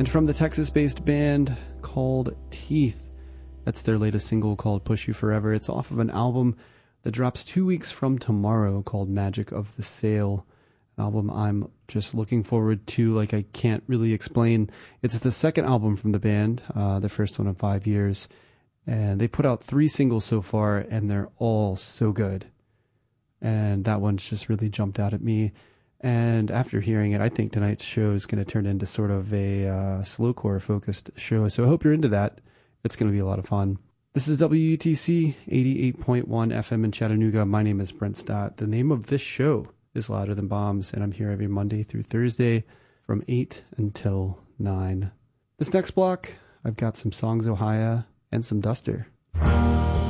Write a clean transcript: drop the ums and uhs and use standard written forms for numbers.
And from the Texas-based band called Teeth, that's their latest single called Push You Forever. It's off of an album that drops 2 weeks from tomorrow called Magic of the Sail. An album I'm just looking forward to, like I can't really explain. It's the second album from the band, the first one in 5 years. And they put out 3 singles so far, and they're all so good. And that one's just really jumped out at me. And after hearing it, I think tonight's show is going to turn into sort of a slowcore-focused show. So I hope you're into that. It's going to be a lot of fun. This is WUTC 88.1 FM in Chattanooga. My name is Brent Stott. The name of this show is Louder Than Bombs, and I'm here every Monday through Thursday from 8 until 9. This next block, I've got some Songs Ohio and some Duster.